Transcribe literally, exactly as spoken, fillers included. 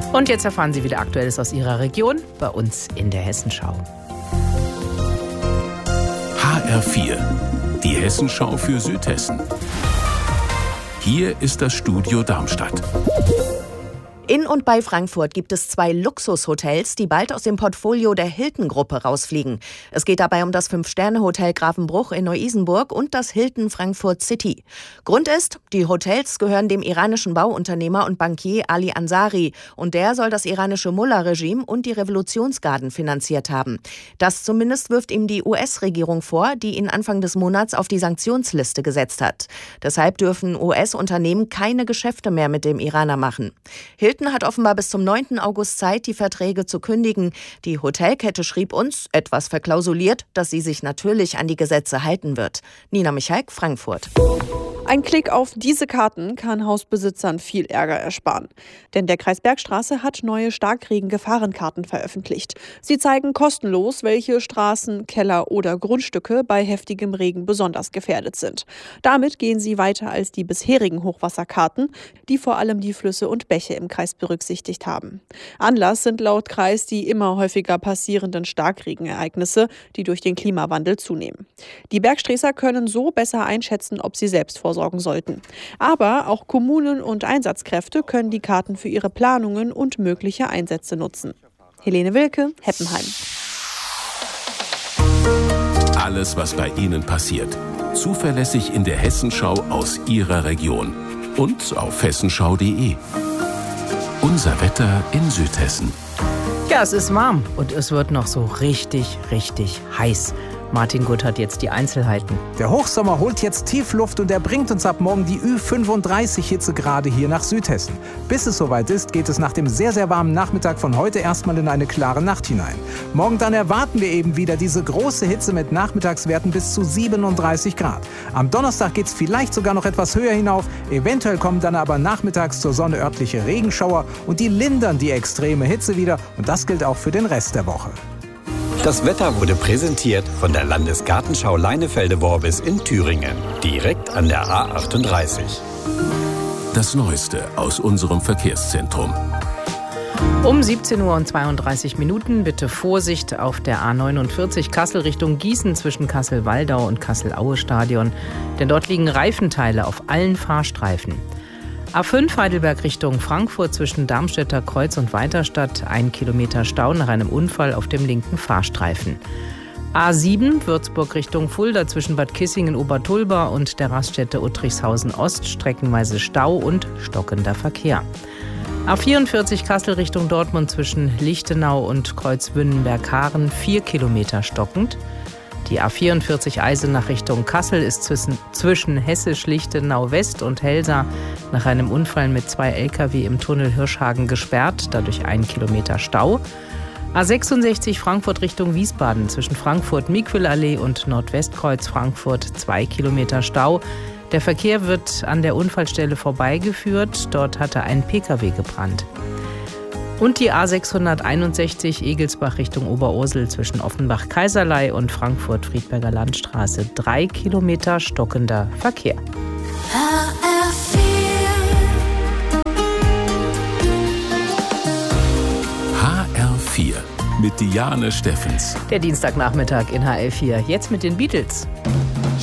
Und jetzt erfahren Sie wieder Aktuelles aus Ihrer Region bei uns in der Hessenschau. H R vier, die Hessenschau für Südhessen. Hier ist das Studio Darmstadt. In und bei Frankfurt gibt es zwei Luxushotels, die bald aus dem Portfolio der Hilton-Gruppe rausfliegen. Es geht dabei um das Fünf-Sterne-Hotel Grafenbruch in Neu-Isenburg und das Hilton Frankfurt City. Grund ist, die Hotels gehören dem iranischen Bauunternehmer und Bankier Ali Ansari. Und der soll das iranische Mullah-Regime und die Revolutionsgarden finanziert haben. Das zumindest wirft ihm die U S-Regierung vor, die ihn Anfang des Monats auf die Sanktionsliste gesetzt hat. Deshalb dürfen U S-Unternehmen keine Geschäfte mehr mit dem Iraner machen. Hilton hat offenbar bis zum neunten August Zeit, die Verträge zu kündigen. Die Hotelkette schrieb uns, etwas verklausuliert, dass sie sich natürlich an die Gesetze halten wird. Nina Michalk, Frankfurt. Ein Klick auf diese Karten kann Hausbesitzern viel Ärger ersparen. Denn der Kreis Bergstraße hat neue Starkregen-Gefahrenkarten veröffentlicht. Sie zeigen kostenlos, welche Straßen, Keller oder Grundstücke bei heftigem Regen besonders gefährdet sind. Damit gehen sie weiter als die bisherigen Hochwasserkarten, die vor allem die Flüsse und Bäche im Kreis berücksichtigt haben. Anlass sind laut Kreis die immer häufiger passierenden Starkregenereignisse, die durch den Klimawandel zunehmen. Die Bergsträßer können so besser einschätzen, ob sie selbst vorsorgen sollten. Aber auch Kommunen und Einsatzkräfte können die Karten für ihre Planungen und mögliche Einsätze nutzen. Helene Wilke, Heppenheim. Alles, was bei Ihnen passiert. Zuverlässig in der Hessenschau aus Ihrer Region. Und auf hessenschau punkt de. Unser Wetter in Südhessen. Ja, es ist warm und es wird noch so richtig, richtig heiß. Martin Gutt hat jetzt die Einzelheiten. Der Hochsommer holt jetzt Tiefluft und er bringt uns ab morgen die Ü fünfunddreißig Hitzegrade hier nach Südhessen. Bis es soweit ist, geht es nach dem sehr, sehr warmen Nachmittag von heute erstmal in eine klare Nacht hinein. Morgen dann erwarten wir eben wieder diese große Hitze mit Nachmittagswerten bis zu siebenunddreißig Grad. Am Donnerstag geht es vielleicht sogar noch etwas höher hinauf. Eventuell kommen dann aber nachmittags zur Sonne örtliche Regenschauer und die lindern die extreme Hitze wieder. Und das gilt auch für den Rest der Woche. Das Wetter wurde präsentiert von der Landesgartenschau Leinefelde-Worbis in Thüringen, direkt an der A achtunddreißig. Das Neueste aus unserem Verkehrszentrum. Um siebzehn Uhr und zweiunddreißig Minuten bitte Vorsicht auf der A neunundvierzig Kassel Richtung Gießen zwischen Kassel-Waldau und Kassel-Aue-Stadion, denn dort liegen Reifenteile auf allen Fahrstreifen. A fünf Heidelberg Richtung Frankfurt zwischen Darmstädter Kreuz und Weiterstadt, ein Kilometer Stau nach einem Unfall auf dem linken Fahrstreifen. A sieben Würzburg Richtung Fulda zwischen Bad Kissingen-Obertulba und der Raststätte Uttrichshausen Ost, streckenweise Stau und stockender Verkehr. A vierundvierzig Kassel Richtung Dortmund zwischen Lichtenau und Kreuzwünnenberg-Haaren, vier Kilometer stockend. Die A vierundvierzig Eisenach Richtung Kassel ist zwischen, zwischen Hessisch-Lichtenau-West und Helsa nach einem Unfall mit zwei L K W im Tunnel Hirschhagen gesperrt, dadurch ein Kilometer Stau. A sechsundsechzig Frankfurt Richtung Wiesbaden zwischen Frankfurt-Miquelallee und Nordwestkreuz Frankfurt, zwei Kilometer Stau. Der Verkehr wird an der Unfallstelle vorbeigeführt, dort hatte ein P K W gebrannt. Und die A sechshunderteinundsechzig Egelsbach Richtung Oberursel zwischen Offenbach-Kaiserlei und Frankfurt-Friedberger Landstraße. Drei Kilometer stockender Verkehr. H R vier. H R vier mit Diane Steffens. Der Dienstagnachmittag in H R vier. Jetzt mit den Beatles.